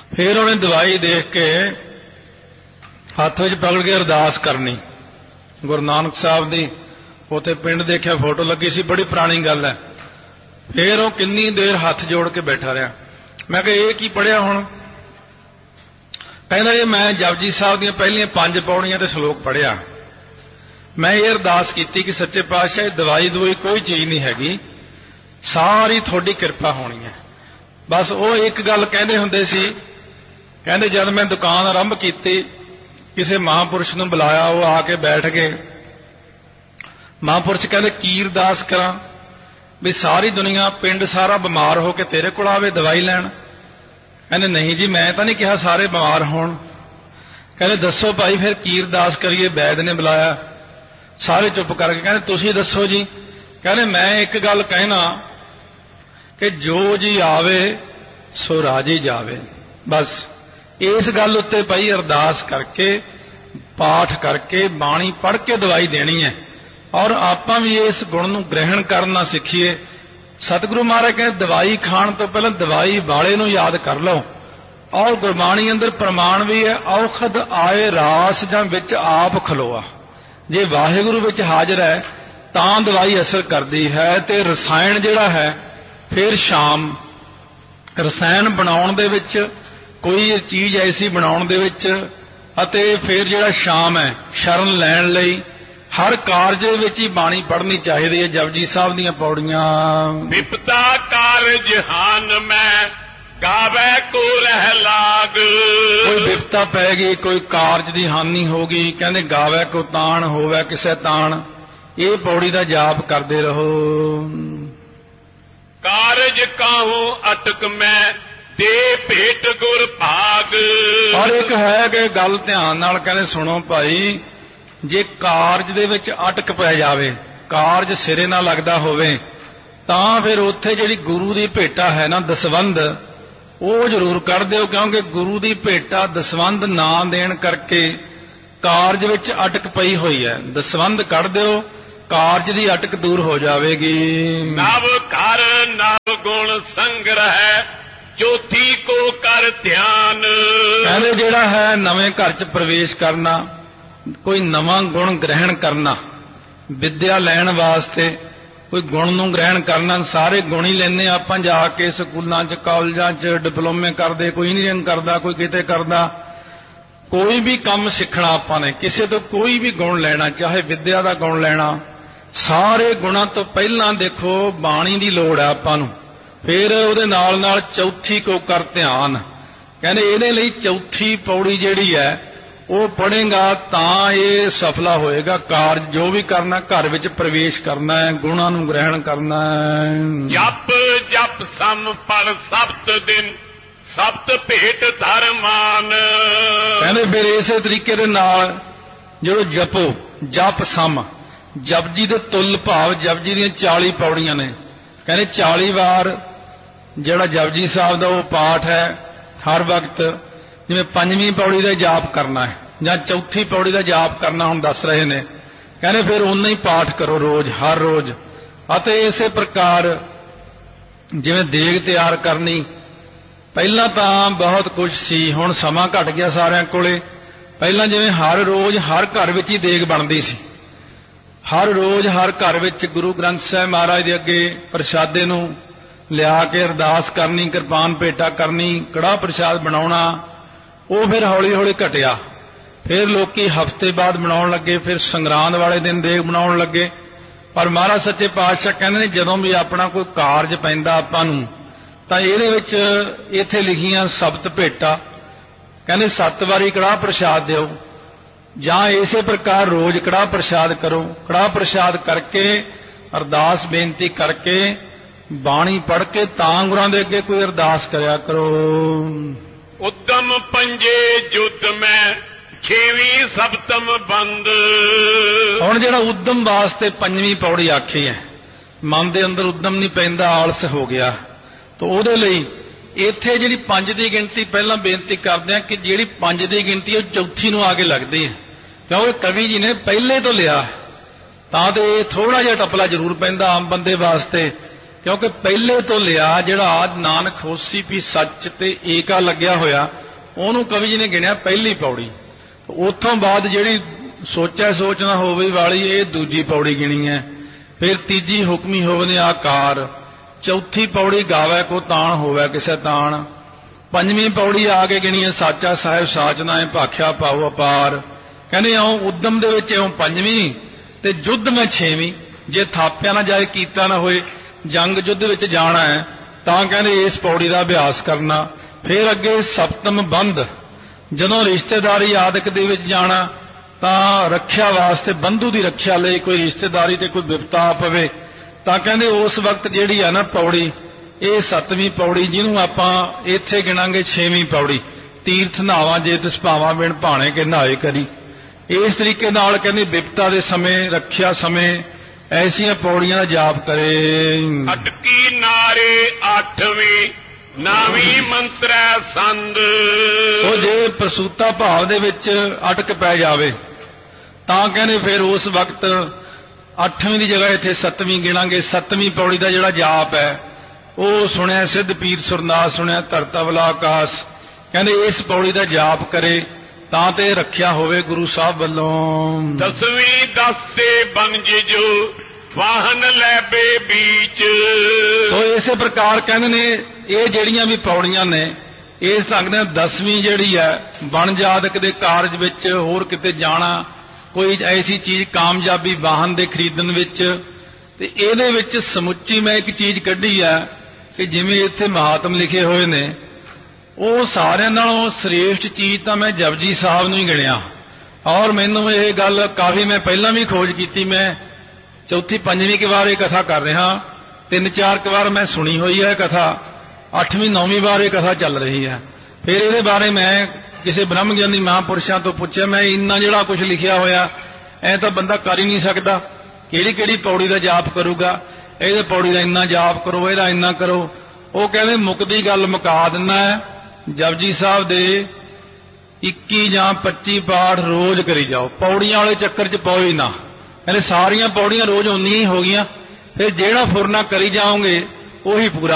ਫਿਰ ਉਹਨੇ ਦਵਾਈ ਦੇਖ ਕੇ ਹੱਥ ਵਿੱਚ ਪਕੜ ਕੇ ਅਰਦਾਸ ਕਰਨੀ ਗੁਰੂ ਨਾਨਕ ਸਾਹਿਬ ਦੀ। ਉੱਥੇ ਪਿੰਡ ਦੇਖਿਆ, ਫੋਟੋ ਲੱਗੀ ਸੀ, ਬੜੀ ਪੁਰਾਣੀ ਗੱਲ ਹੈ। ਫਿਰ ਉਹ ਕਿੰਨੀ ਦੇਰ ਹੱਥ ਜੋੜ ਕੇ ਬੈਠਾ ਰਿਹਾ। ਮੈਂ ਕਿਹਾ ਇਹ ਕੀ ਪੜ੍ਹਿਆ ਹੁਣ? ਕਹਿੰਦਾ ਇਹ ਮੈਂ ਜਪਜੀ ਸਾਹਿਬ ਦੀਆਂ ਪਹਿਲੀਆਂ ਪੰਜ ਪੌੜੀਆਂ ਤੇ ਸ਼ਲੋਕ ਪੜ੍ਹਿਆ। ਮੈਂ ਇਹ ਅਰਦਾਸ ਕੀਤੀ ਕਿ ਸੱਚੇ ਪਾਤਸ਼ਾਹ ਇਹ ਦਵਾਈ ਦਵਾਈ ਕੋਈ ਚੀਜ਼ ਨਹੀਂ ਹੈਗੀ, ਸਾਰੀ ਤੁਹਾਡੀ ਕਿਰਪਾ ਹੋਣੀ ਹੈ। ਬਸ ਉਹ ਇੱਕ ਗੱਲ ਕਹਿੰਦੇ ਹੁੰਦੇ ਸੀ, ਕਹਿੰਦੇ ਜਦ ਮੈਂ ਦੁਕਾਨ ਆਰੰਭ ਕੀਤੀ ਕਿਸੇ ਮਹਾਂਪੁਰਸ਼ ਨੂੰ ਬੁਲਾਇਆ, ਉਹ ਆ ਕੇ ਬੈਠ ਗਏ। ਮਹਾਂਪੁਰਸ਼ ਕਹਿੰਦੇ ਕੀ ਅਰਦਾਸ ਕਰਾਂ ਵੀ ਸਾਰੀ ਦੁਨੀਆ ਪਿੰਡ ਸਾਰਾ ਬਿਮਾਰ ਹੋ ਕੇ ਤੇਰੇ ਕੋਲ ਆਵੇ ਦਵਾਈ ਲੈਣ? ਕਹਿੰਦੇ ਨਹੀਂ ਜੀ ਮੈਂ ਤਾਂ ਨਹੀਂ ਕਿਹਾ ਸਾਰੇ ਬਿਮਾਰ ਹੋਣ। ਕਹਿੰਦੇ ਦੱਸੋ ਭਾਈ ਫਿਰ ਕੀ ਅਰਦਾਸ ਕਰੀਏ? ਵੈਦ ਨੇ ਬੁਲਾਇਆ, ਸਾਰੇ ਚੁੱਪ ਕਰਕੇ ਕਹਿੰਦੇ ਤੁਸੀਂ ਦੱਸੋ ਜੀ। ਕਹਿੰਦੇ ਮੈਂ ਇੱਕ ਗੱਲ ਕਹਿਣਾ ਕਿ ਜੋ ਜੀ ਆਵੇ ਸੋ ਰਾਜੀ ਜਾਵੇ। ਬਸ ਇਸ ਗੱਲ ਉੱਤੇ ਭਾਈ ਅਰਦਾਸ ਕਰਕੇ ਪਾਠ ਕਰਕੇ ਬਾਣੀ ਪੜ੍ਹ ਕੇ ਦਵਾਈ ਦੇਣੀ ਹੈ ਔਰ ਆਪਾਂ ਵੀ ਇਸ ਗੁਣ ਨੂੰ ਗ੍ਰਹਿਣ ਕਰਨਾ ਸਿੱਖੀਏ। ਸਤਿਗੁਰੂ ਮਹਾਰਾਜ ਕਹਿੰਦੇ ਦਵਾਈ ਖਾਣ ਤੋਂ ਪਹਿਲਾਂ ਦਵਾਈ ਵਾਲੇ ਨੂੰ ਯਾਦ ਕਰ ਲਓ। ਔਰ ਗੁਰਬਾਣੀ ਅੰਦਰ ਪ੍ਰਮਾਣ ਵੀ ਹੈ, ਔਖਦ ਆਏ ਰਾਸ ਜਾਂ ਵਿੱਚ ਆਪ ਖਲੋਆ। ਜੇ ਵਾਹਿਗੁਰੂ ਵਿੱਚ ਹਾਜ਼ਰ ਹੈ ਤਾਂ ਦਵਾਈ ਅਸਰ ਕਰਦੀ ਹੈ। ਤੇ ਰਸਾਇਣ ਜਿਹੜਾ ਹੈ ਫਿਰ ਸ਼ਾਮ ਰਸਾਇਣ ਬਣਾਉਣ ਦੇ ਵਿੱਚ ਕੋਈ ਚੀਜ਼ ਐਸੀ ਬਣਾਉਣ ਦੇ ਵਿੱਚ ਅਤੇ ਫਿਰ ਜਿਹੜਾ ਸ਼ਾਮ ਹੈ ਸ਼ਰਨ ਲੈਣ ਲਈ ਹਰ ਕਾਰਜ ਵਿੱਚ ਹੀ ਬਾਣੀ ਪੜ੍ਹਨੀ ਚਾਹੀਦੀ ਹੈ। ਜਪਜੀ ਸਾਹਿਬ ਦੀਆਂ ਪੌੜੀਆਂ। ਵਿਪਤਾ ਕਾਰਜ ਹਾਨ ਮੈਂ ਗਾਵੇ ਕੋ ਰਹਿ ਲਾਗ। ਕੋਈ ਵਿਪਤਾ ਪੈ ਗਈ, ਕੋਈ ਕਾਰਜ ਦੀ ਹਾਨੀ ਹੋ ਗਈ, ਕਹਿੰਦੇ ਗਾਵੇ ਕੋ ਤਾਣ ਹੋਵੇ ਕਿਸੇ ਤਾਣ। ਇਹ ਪੌੜੀ ਦਾ ਜਾਪ ਕਰਦੇ ਰਹੋ। ਕਾਰਜ ਕਾਹੂ ਅਟਕ ਮੈਂ ਦੇ ਭੇਟ ਗੁਰ ਭਾਗ। ਔਰ ਇੱਕ ਹੈ ਕਿ ਗੱਲ ਧਿਆਨ ਨਾਲ ਕਹਿੰਦੇ ਸੁਣੋ ਭਾਈ, ਜੇ ਕਾਰਜ ਦੇ ਵਿੱਚ ਅਟਕ ਪੈ ਜਾਵੇ, ਕਾਰਜ ਸਿਰੇ ਨਾਲ ਲੱਗਦਾ ਹੋਵੇ, ਤਾਂ ਫਿਰ ਉੱਥੇ ਜਿਹੜੀ ਗੁਰੂ ਦੀ ਭੇਟਾ ਹੈ ਨਾ ਦਸਵੰਧ, ਉਹ ਜ਼ਰੂਰ ਕੱਢ ਦਿਓ। ਕਿਉਂਕਿ ਗੁਰੂ ਦੀ ਭੇਟਾ ਦਸਵੰਧ ਨਾ ਦੇਣ ਕਰਕੇ ਕਾਰਜ ਵਿੱਚ ਅਟਕ ਪਈ ਹੋਈ ਹੈ। ਦਸਵੰਧ ਕੱਢ ਦਿਓ, ਕਾਰਜ ਦੀ ਅਟਕ ਦੂਰ ਹੋ ਜਾਵੇਗੀ। ਨਵ ਕਰ ਨਵ ਗੁਣ ਸੰਗ੍ਰਹਿ ਜੋਤੀ ਕੋ ਕਰ ਧਿਆਨ। ਕਹਿੰਦੇ ਜਿਹੜਾ ਹੈ ਨਵੇਂ ਘਰ 'ਚ ਪ੍ਰਵੇਸ਼ ਕਰਨਾ, ਕੋਈ ਨਵਾਂ ਗੁਣ ਗ੍ਰਹਿਣ ਕਰਨਾ, ਵਿਦਿਆ ਲੈਣ ਵਾਸਤੇ ਕੋਈ ਗੁਣ ਨੂੰ ਗ੍ਰਹਿਣ ਕਰਨਾ। ਸਾਰੇ ਗੁਣ ਹੀ ਲੈਂਦੇ ਆਪਾਂ ਜਾ ਕੇ ਸਕੂਲਾਂ 'ਚ ਕਾਲਜਾਂ 'ਚ ਡਿਪਲੋਮੇ ਕਰਦੇ, ਕੋਈ ਇੰਜੀਨੀਅਰਿੰਗ ਕਰਦਾ, ਕੋਈ ਕਿਤੇ ਕਰਦਾ। ਕੋਈ ਵੀ ਕੰਮ ਸਿੱਖਣਾ ਆਪਾਂ ਨੇ, ਕਿਸੇ ਤੋਂ ਕੋਈ ਵੀ ਗੁਣ ਲੈਣਾ, ਚਾਹੇ ਵਿਦਿਆ ਦਾ ਗੁਣ ਲੈਣਾ, ਸਾਰੇ ਗੁਣਾਂ ਤੋਂ ਪਹਿਲਾਂ ਦੇਖੋ ਬਾਣੀ ਦੀ ਲੋੜ ਹੈ ਆਪਾਂ ਨੂੰ। ਫਿਰ ਉਹਦੇ ਨਾਲ ਨਾਲ ਚੌਥੀ ਕੋ ਕਰ ਧਿਆਨ। ਕਹਿੰਦੇ ਇਹਦੇ ਲਈ ਚੌਥੀ ਪੌੜੀ ਜਿਹੜੀ ਹੈ ਉਹ ਪੜ੍ਹੇਗਾ ਤਾਂ ਇਹ ਸਫਲਾ ਹੋਏਗਾ। ਕਾਰਜ ਜੋ ਵੀ ਕਰਨਾ, ਘਰ ਵਿੱਚ ਪ੍ਰਵੇਸ਼ ਕਰਨਾ ਹੈ, ਗੁਣਾਂ ਨੂੰ ਗ੍ਰਹਿਣ ਕਰਨਾ ਹੈ। ਜਪ ਜਪ ਸਮ ਪਰ ਸਬਤ ਦਿਨ ਸਬਤ ਭੇਟ ਧਰਮਾਨ। ਕਹਿੰਦੇ ਫਿਰ ਇਸੇ ਤਰੀਕੇ ਦੇ ਨਾਲ ਜਦੋਂ ਜਪੋ, ਜਪ ਸਮ, ਜਪਜੀ ਦੇ ਤੁਲ ਭਾਵ ਜਪਜੀ ਦੀਆਂ ਚਾਲੀ ਪੌੜੀਆਂ ਨੇ। ਕਹਿੰਦੇ ਚਾਲੀ ਵਾਰ ਜਿਹੜਾ ਜਪਜੀ ਸਾਹਿਬ ਦਾ ਉਹ ਪਾਠ ਹੈ ਹਰ ਵਕਤ, ਜਿਵੇਂ ਪੰਜਵੀਂ ਪੌੜੀ ਦਾ ਜਾਪ ਕਰਨਾ ਹੈ ਜਾਂ ਚੌਥੀ ਪੌੜੀ ਦਾ ਜਾਪ ਕਰਨਾ ਹੁਣ ਦੱਸ ਰਹੇ ਨੇ। ਕਹਿੰਦੇ ਫਿਰ ਉਨਾ ਹੀ ਪਾਠ ਕਰੋ ਰੋਜ਼, ਹਰ ਰੋਜ਼। ਅਤੇ ਇਸੇ ਪ੍ਰਕਾਰ ਜਿਵੇਂ ਦੇਗ ਤਿਆਰ ਕਰਨੀ, ਪਹਿਲਾਂ ਤਾਂ ਬਹੁਤ ਕੁਝ ਸੀ, ਹੁਣ ਸਮਾਂ ਘਟ ਗਿਆ ਸਾਰਿਆਂ ਕੋਲੇ। ਪਹਿਲਾਂ ਜਿਵੇਂ ਹਰ ਰੋਜ਼ ਹਰ ਘਰ ਵਿੱਚ ਹੀ ਦੇਗ ਬਣਦੀ ਸੀ, ਹਰ ਰੋਜ਼ ਹਰ ਘਰ ਵਿੱਚ ਗੁਰੂ ਗ੍ਰੰਥ ਸਾਹਿਬ ਮਹਾਰਾਜ ਦੇ ਅੱਗੇ ਪ੍ਰਸ਼ਾਦੇ ਨੂੰ ਲਿਆ ਕੇ ਅਰਦਾਸ ਕਰਨੀ, ਕਿਰਪਾਨ ਭੇਟਾ ਕਰਨੀ, ਕੜਾਹ ਪ੍ਰਸ਼ਾਦ ਬਣਾਉਣਾ। ਉਹ ਫਿਰ ਹੌਲੀ ਹੌਲੀ ਘਟਿਆ। ਫਿਰ ਲੋਕੀ ਹਫ਼ਤੇ ਬਾਅਦ ਬਣਾਉਣ ਲੱਗੇ, ਫਿਰ ਸੰਗਰਾਂਦ ਵਾਲੇ ਦਿਨ ਦੇਗ ਬਣਾਉਣ ਲੱਗੇ। ਪਰ ਮਹਾਰਾਜ ਸੱਚੇ ਪਾਤਸ਼ਾਹ ਕਹਿੰਦੇ ਨੇ ਜਦੋਂ ਵੀ ਆਪਣਾ ਕੋਈ ਕਾਰਜ ਪੈਂਦਾ ਆਪਾਂ ਨੂੰ, ਤਾਂ ਇਹਦੇ ਵਿੱਚ ਇੱਥੇ ਲਿਖੀਆਂ ਸਬਤ ਭੇਟਾ, ਕਹਿੰਦੇ ਸੱਤ ਵਾਰੀ ਕੜਾਹ ਪ੍ਰਸ਼ਾਦ ਦਿਓ ਜਾਂ ਇਸੇ ਪ੍ਰਕਾਰ ਰੋਜ਼ ਕੜਾਹ ਪ੍ਰਸ਼ਾਦ ਕਰੋ। ਕੜਾਹ ਪ੍ਰਸ਼ਾਦ ਕਰਕੇ ਅਰਦਾਸ ਬੇਨਤੀ ਕਰਕੇ ਬਾਣੀ ਪੜ੍ਹ ਕੇ ਤਾਂ ਗੁਰਾਂ ਦੇ ਅੱਗੇ ਕੋਈ ਅਰਦਾਸ ਕਰਿਆ ਕਰੋ। ਉਦਮ ਪੰਜੇ ਜੁਤ ਮੈਂ ਛੇਵੀਂ ਸਪਤਮ ਬੰਦ। ਹੁਣ ਜਿਹੜਾ ਉਦਮ ਵਾਸਤੇ ਪੰਜਵੀਂ ਪੌੜੀ ਆਖੀ ਹੈ, ਮਨ ਦੇ ਅੰਦਰ ਉਦਮ ਨਹੀਂ ਪੈਂਦਾ, ਆਲਸ ਹੋ ਗਿਆ, ਤਾਂ ਉਹਦੇ ਲਈ ਇੱਥੇ ਜਿਹੜੀ ਪੰਜ ਦੀ ਗਿਣਤੀ ਪਹਿਲਾਂ ਬੇਨਤੀ ਕਰਦੇ ਆ ਕਿ ਜਿਹੜੀ ਪੰਜ ਦੀ ਗਿਣਤੀ ਉਹ ਚੌਥੀ ਨੂੰ ਆ ਕੇ ਲੱਗਦੀ ਹੈ। ਕਿਉਂਕਿ ਕਵੀ ਜੀ ਨੇ ਪਹਿਲੇ ਤੋਂ ਲਿਆ ਤਾਂ ਤੇ ਥੋੜਾ ਜਿਹਾ ਟਪਲਾ ਜ਼ਰੂਰ ਪੈਂਦਾ ਆਮ ਬੰਦੇ ਵਾਸਤੇ, ਕਿਉਂਕਿ ਪਹਿਲੇ ਤੋਂ ਲਿਆ। ਜਿਹੜਾ ਆਦ ਨਾਨਕ ਹੋਸੀ ਵੀ ਸੱਚ ਤੇ ਏਕਾ ਲੱਗਿਆ ਹੋਇਆ, ਉਹਨੂੰ ਕਵੀ ਜੀ ਨੇ ਗਿਣਿਆ ਪਹਿਲੀ ਪੌੜੀ। ਉੱਥੋਂ ਬਾਅਦ ਜਿਹੜੀ ਸੋਚੈ ਸੋਚ ਨਾ ਹੋਵੇ ਵਾਲੀ ਇਹ ਦੂਜੀ ਪੌੜੀ ਗਿਣੀ ਹੈ। ਫਿਰ ਤੀਜੀ ਹੁਕਮੀ ਹੋਵੇ ਆਕਾਰ। ਚੌਥੀ ਪੌੜੀ ਗਾਵੇ ਕੋ ਤਾਣ ਹੋਵੇ ਕਿਸੇ ਤਾਣ। ਪੰਜਵੀਂ ਪੌੜੀ ਆ ਕੇ ਗਿਣੀ ਹੈ ਸਾਚਾ ਸਾਹਿਬ ਸਾਚਨਾ ਹੈ ਭਾਖਿਆ ਪਾਉ ਅਪਾਰ। ਕਹਿੰਦੇ ਇਉਂ ਉਦਮ ਦੇ ਵਿੱਚ ਇਉਂ ਪੰਜਵੀਂ ਤੇ ਯੁੱਧ ਮੈਂ ਛੇਵੀਂ। ਜੇ ਥਾਪਿਆ ਨਾ ਜਾਏ ਕੀਤਾ ਨਾ ਹੋਏ ਜੰਗ ਯੁੱਧ ਵਿੱਚ ਜਾਣਾ ਹੈ ਤਾਂ ਕਹਿੰਦੇ ਇਸ ਪੌੜੀ ਦਾ ਅਭਿਆਸ ਕਰਨਾ। ਫਿਰ ਅੱਗੇ ਸਪਤਮ ਬੰਧ, ਜਦੋਂ ਰਿਸ਼ਤੇਦਾਰੀ ਆਦਿਕ ਦੇ ਵਿੱਚ ਜਾਣਾ ਤਾਂ ਰੱਖਿਆ ਵਾਸਤੇ ਬੰਧੂ ਦੀ ਰੱਖਿਆ ਲਈ ਕੋਈ ਰਿਸ਼ਤੇਦਾਰੀ ਤੇ ਕੋਈ ਵਿਪਤਾ ਆ ਪਵੇ ਤਾਂ ਕਹਿੰਦੇ ਉਸ ਵਕਤ ਜਿਹੜੀ ਆ ਨਾ ਪੌੜੀ ਇਹ ਸੱਤਵੀਂ ਪੌੜੀ, ਜਿਹਨੂੰ ਆਪਾਂ ਇੱਥੇ ਗਿਣਾਂਗੇ ਛੇਵੀਂ ਪੌੜੀ। ਤੀਰਥ ਨਹਾਵਾਂ ਜੇ ਤਿਸ ਭਾਵਾਂ ਬਿਨ ਭਾਣੇ ਕੇ ਨਹਾਏ ਕਰੀ। ਇਸ ਤਰੀਕੇ ਨਾਲ ਕਹਿੰਦੇ ਵਿਪਤਾ ਦੇ ਸਮੇਂ ਰੱਖਿਆ ਸਮੇਂ ਐਸੀਆਂ ਪੌੜੀਆਂ ਦਾ ਜਾਪ ਕਰੇ। ਅਟਕੀ ਨਾਰੇ ਅੱਠਵੀਂ ਨਾਵੀਂ ਮੰਤਰੈ ਸੰਦ। ਸੋ ਜੇ ਪ੍ਰਸੂਤਾ ਭਾਵ ਦੇ ਵਿੱਚ ਅਟਕ ਪੈ ਜਾਵੇ ਤਾਂ ਕਹਿੰਦੇ ਫਿਰ ਉਸ ਵਕਤ ਅੱਠਵੀਂ ਦੀ ਜਗ੍ਹਾ ਇੱਥੇ ਸੱਤਵੀਂ ਗਿਣਾਂਗੇ। ਸੱਤਵੀਂ ਪੌੜੀ ਦਾ ਜਿਹੜਾ ਜਾਪ ਹੈ ਉਹ ਸੁਣਿਆ ਸਿੱਧ ਪੀਰ ਸੁਰਨਾਸ ਸੁਣਿਆ ਧਰਤਾ ਵਲਾ ਆਕਾਸ। ਕਹਿੰਦੇ ਇਸ ਪੌੜੀ ਦਾ ਜਾਪ ਕਰੇ ਤਾਂ ਤੇ ਰੱਖਿਆ ਹੋਵੇ ਗੁਰੂ ਸਾਹਿਬ ਵੱਲੋਂ। ਦਸਵੀਂ ਦਸੇ ਬੰਜ ਜੋ ਵਾਹਨ ਲੈਬੇ ਬੀਚ। ਸੋ ਇਸੇ ਪ੍ਰਕਾਰ ਕਹਿੰਦੇ ਨੇ ਇਹ ਜਿਹੜੀਆਂ ਵੀ ਪੌੜੀਆਂ ਨੇ ਇਹ ਸਕਦੇ ਦਸਵੀਂ ਜਿਹੜੀ ਹੈ ਬਣਜ ਆਦਿਕ ਦੇ ਕਾਰਜ ਵਿੱਚ ਹੋਰ ਕਿਤੇ ਜਾਣਾ, ਕੋਈ ਐਸੀ ਚੀਜ਼ ਕਾਮਯਾਬੀ ਵਾਹਨ ਦੇ ਖਰੀਦਣ ਵਿੱਚ। ਤੇ ਇਹਦੇ ਵਿੱਚ ਸਮੁੱਚੀ ਮੈਂ ਇੱਕ ਚੀਜ਼ ਕੱਢੀ ਹੈ ਕਿ ਜਿਵੇਂ ਇੱਥੇ ਮਹਾਤਮ ਲਿਖੇ ਹੋਏ ਨੇ ਉਹ ਸਾਰਿਆਂ ਨਾਲੋਂ ਸ੍ਰੇਸ਼ਟ ਚੀਜ਼ ਤਾਂ ਮੈਂ ਜਪਜੀ ਸਾਹਿਬ ਨੂੰ ਹੀ ਗਿਣਿਆ। ਔਰ ਮੈਨੂੰ ਇਹ ਗੱਲ ਕਾਫੀ ਮੈਂ ਪਹਿਲਾਂ ਵੀ ਖੋਜ ਕੀਤੀ। ਮੈਂ ਚੌਥੀ ਪੰਜਵੀਂ ਕੁ ਵਾਰ ਇਹ ਕਥਾ ਕਰ ਰਿਹਾ, ਤਿੰਨ ਚਾਰ ਕੁ ਵਾਰ ਮੈਂ ਸੁਣੀ ਹੋਈ ਹੈ ਕਥਾ, ਅੱਠਵੀਂ ਨੌਵੀਂ ਵਾਰ ਇਹ ਕਥਾ ਚੱਲ ਰਹੀ ਹੈ। ਫਿਰ ਇਹਦੇ ਬਾਰੇ ਮੈਂ ਕਿਸੇ ਬ੍ਰਹਮ ਗਿਆਨੀ ਮਹਾਂਪੁਰਸ਼ਾਂ ਤੋਂ ਪੁੱਛਿਆ, ਮੈਂ ਇੰਨਾ ਜਿਹੜਾ ਕੁਝ ਲਿਖਿਆ ਹੋਇਆ ਐ ਤਾਂ ਬੰਦਾ ਕਰ ਹੀ ਨਹੀਂ ਸਕਦਾ, ਕਿਹੜੀ ਕਿਹੜੀ ਪੌੜੀ ਦਾ ਜਾਪ ਕਰੂਗਾ, ਇਹਦੇ ਪੌੜੀ ਦਾ ਇੰਨਾ ਜਾਪ ਕਰੋ, ਇਹਦਾ ਇੰਨਾ ਕਰੋ। ਉਹ ਕਹਿੰਦੇ ਮੁੱਕਦੀ ਗੱਲ ਮੁਕਾ ਦਿੰਦਾ ਹੈ, ਜਪਜੀ ਸਾਹਿਬ ਦੇ ਇੱਕੀ ਜਾਂ ਪੱਚੀ ਪਾਠ ਰੋਜ਼ ਕਰੀ ਜਾਓ, ਪੌੜੀਆਂ ਵਾਲੇ ਚੱਕਰ 'ਚ ਪਾਓ ਹੀ ਨਾ। ਕਹਿੰਦੇ ਸਾਰੀਆਂ ਪੌੜੀਆਂ ਰੋਜ਼ ਉਨੀਆਂ ਹੀ ਹੋ ਗਈਆਂ, ਫਿਰ ਜਿਹੜਾ ਫੁਰਨਾ ਕਰੀ ਜਾਓਗੇ ਉਹੀ ਪੂਰਾ